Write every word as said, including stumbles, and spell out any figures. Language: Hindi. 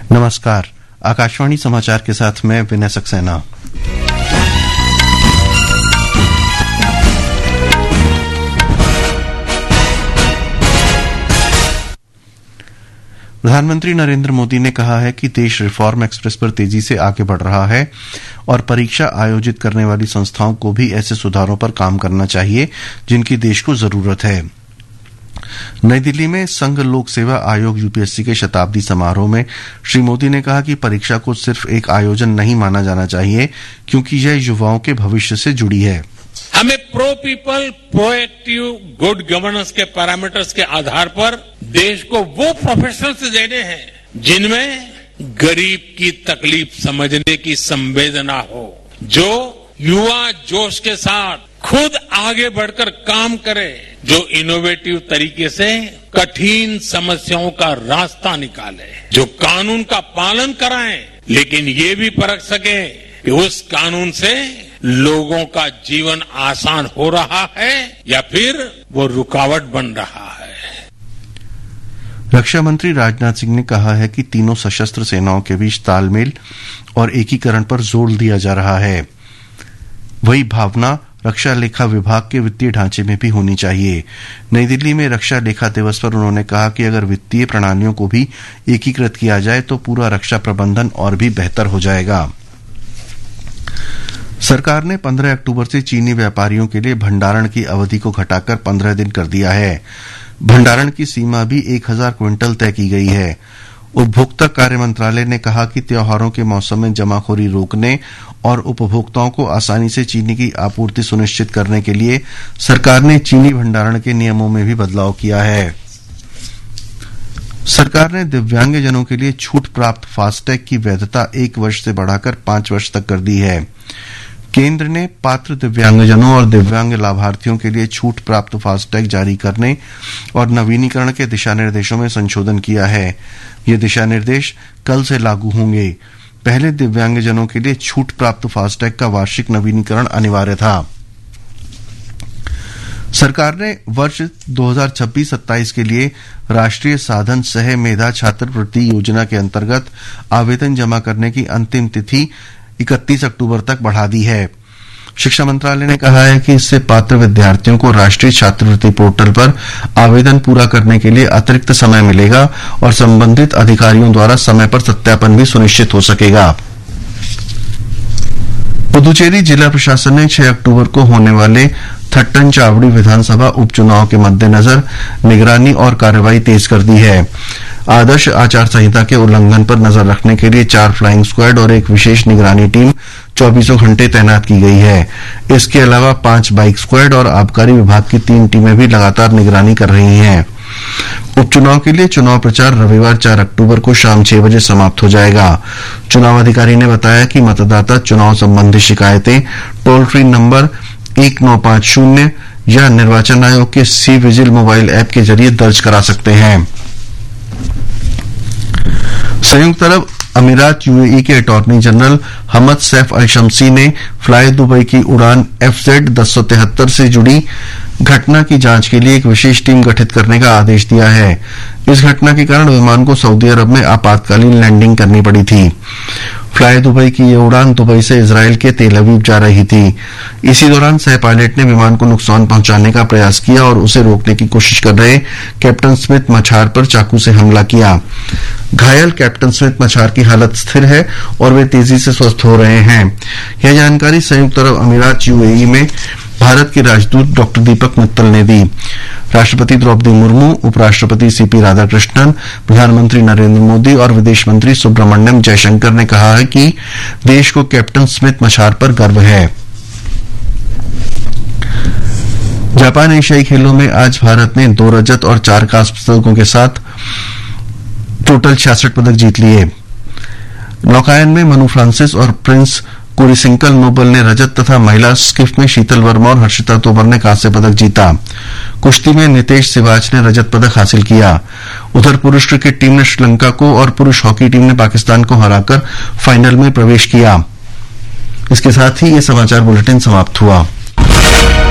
नमस्कार, आकाशवाणी समाचार के साथ मैं विनय सक्सेना। प्रधानमंत्री नरेंद्र मोदी ने कहा है कि देश रिफॉर्म एक्सप्रेस पर तेजी से आगे बढ़ रहा है और परीक्षा आयोजित करने वाली संस्थाओं को भी ऐसे सुधारों पर काम करना चाहिए जिनकी देश को जरूरत है। नई दिल्ली में संघ लोक सेवा आयोग यूपीएससी के शताब्दी समारोह में श्री मोदी ने कहा कि परीक्षा को सिर्फ एक आयोजन नहीं माना जाना चाहिए, क्योंकि यह युवाओं के भविष्य से जुड़ी है। हमें pro people, proactive, good governance के पैरामीटर्स के आधार पर देश को वो प्रोफेशनल्स देने हैं जिनमें गरीब की तकलीफ समझने की संवेदना हो, जो युवा जोश के साथ खुद आगे बढ़कर काम करे, जो इनोवेटिव तरीके से कठिन समस्याओं का रास्ता निकाले, जो कानून का पालन कराएं, लेकिन ये भी परख सके कि उस कानून से लोगों का जीवन आसान हो रहा है या फिर वो रुकावट बन रहा है। रक्षा मंत्री राजनाथ सिंह ने कहा है कि तीनों सशस्त्र सेनाओं के बीच तालमेल और एकीकरण पर जोर दिया जा रहा है। वही भावना रक्षा लेखा विभाग के वित्तीय ढांचे में भी होनी चाहिए। नई दिल्ली में रक्षा लेखा दिवस पर उन्होंने कहा कि अगर वित्तीय प्रणालियों को भी एकीकृत किया जाए तो पूरा रक्षा प्रबंधन और भी बेहतर हो जाएगा। सरकार ने पंद्रह अक्टूबर से चीनी व्यापारियों के लिए भंडारण की अवधि को घटाकर पंद्रह दिन कर दिया है। भंडारण की सीमा भी एक हजार क्विंटल तय की गई है। उपभोक्ता कार्य मंत्रालय ने कहा कि त्योहारों के मौसम में जमाखोरी रोकने और उपभोक्ताओं को आसानी से चीनी की आपूर्ति सुनिश्चित करने के लिए सरकार ने चीनी भंडारण के नियमों में भी बदलाव किया है। सरकार ने दिव्यांगजनों के लिए छूट प्राप्त फास्टैग की वैधता एक वर्ष से बढ़ाकर पांच वर्ष तक कर दी है। केंद्र ने पात्र दिव्यांगजनों और दिव्यांग लाभार्थियों के लिए छूट प्राप्त फास्टैग जारी करने और नवीनीकरण के दिशा निर्देशों में संशोधन किया है। ये दिशा निर्देश कल से लागू होंगे। पहले दिव्यांगजनों के लिए छूट प्राप्त फास्टैग का वार्षिक नवीनीकरण अनिवार्य था। सरकार ने वर्ष दो हज़ार छब्बीस सत्ताईस के लिए राष्ट्रीय साधन सह मेधा छात्रवृत्ति योजना के अंतर्गत आवेदन जमा करने की अंतिम तिथि इकतीस अक्टूबर तक बढ़ा दी है। शिक्षा मंत्रालय ने कहा है कि इससे पात्र विद्यार्थियों को राष्ट्रीय छात्रवृत्ति पोर्टल पर आवेदन पूरा करने के लिए अतिरिक्त समय मिलेगा और संबंधित अधिकारियों द्वारा समय पर सत्यापन भी सुनिश्चित हो सकेगा। पुदुचेरी जिला प्रशासन ने छह अक्टूबर को होने वाले थट्टन चावड़ी विधानसभा उपचुनाव के मद्देनजर निगरानी और कार्रवाई तेज कर दी है। आदर्श आचार संहिता के उल्लंघन पर नजर रखने के लिए चार फ्लाइंग स्क्वाड और एक विशेष निगरानी टीम चौबीसों घंटे तैनात की गई है। इसके अलावा पांच बाइक स्क्वाड और आबकारी विभाग की तीन टीमें भी लगातार निगरानी कर रही हैं। उपचुनाव के लिए चुनाव प्रचार रविवार चार अक्टूबर को शाम छह बजे समाप्त हो जाएगा। चुनाव अधिकारी ने बताया कि मतदाता चुनाव संबंधी शिकायतें टोल फ्री नंबर एक नौ पांच शून्य या निर्वाचन आयोग के सी विजिल मोबाइल ऐप के जरिए दर्ज करा सकते हैं। संयुक्त अरब अमीरात यूएई के अटॉर्नी जनरल हमद सैफ अल शमसी ने फ्लाई दुबई की उड़ान एफ जेड दस सौ तिहत्तर से जुड़ी घटना की जांच के लिए एक विशेष टीम गठित करने का आदेश दिया है। इस घटना के कारण विमान को सऊदी अरब में आपातकालीन लैंडिंग करनी पड़ी थी। फ्लाई दुबई की यह उड़ान दुबई से इजराइल के तेल अवीव जा रही थी। इसी दौरान सह पायलट ने विमान को नुकसान पहुंचाने का प्रयास किया और उसे रोकने की कोशिश कर रहे कैप्टन स्मिथ मछार पर चाकू से हमला किया। घायल कैप्टन स्मिथ मछार की हालत स्थिर है और वे तेजी से स्वस्थ हो रहे हैं। यह जानकारी संयुक्त अरब अमीरात यूएई में भारत के राजदूत डॉक्टर दीपक मित्तल ने दी। राष्ट्रपति द्रौपदी मुर्मू, उपराष्ट्रपति सीपी राधाकृष्णन, प्रधानमंत्री नरेंद्र मोदी और विदेश मंत्री सुब्रमण्यम जयशंकर ने कहा है कि देश को कैप्टन स्मिथ मछार पर गर्व है। जापान एशियाई खेलों में आज भारत ने दो रजत और चार कांस्य पदकों के साथ टोटल छियासठ पदक जीत लिए। नौकायन में मनु फ्रांसिस और प्रिंस कुरिसिंकल नोबल ने रजत तथा महिला स्किफ में शीतल वर्मा और हर्षिता तोमर ने कांस्य पदक जीता। कुश्ती में नितेश सिवाच ने रजत पदक हासिल किया। उधर पुरुष क्रिकेट टीम ने श्रीलंका को और पुरुष हॉकी टीम ने पाकिस्तान को हराकर फाइनल में प्रवेश किया। इसके साथ ही ये समाचार बुलेटिन समाप्त हुआ।